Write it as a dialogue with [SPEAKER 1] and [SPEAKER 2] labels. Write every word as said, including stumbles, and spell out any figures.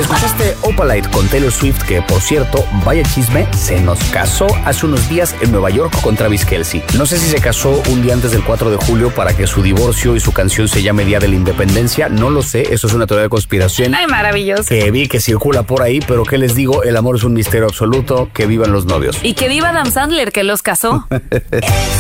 [SPEAKER 1] ¿Escuchaste Opalite con Taylor Swift? Que, por cierto, vaya chisme, se nos casó hace unos días en Nueva York con Travis Kelce. No sé si se casó un día antes del cuatro de julio para que su divorcio y su canción se llame Día de la Independencia. No lo sé, eso es una teoría de conspiración.
[SPEAKER 2] Ay, maravilloso.
[SPEAKER 1] Que vi que circula por ahí, pero ¿qué les digo? El amor es un misterio absoluto. Que vivan los novios.
[SPEAKER 2] Y que viva Adam Sandler, que los casó.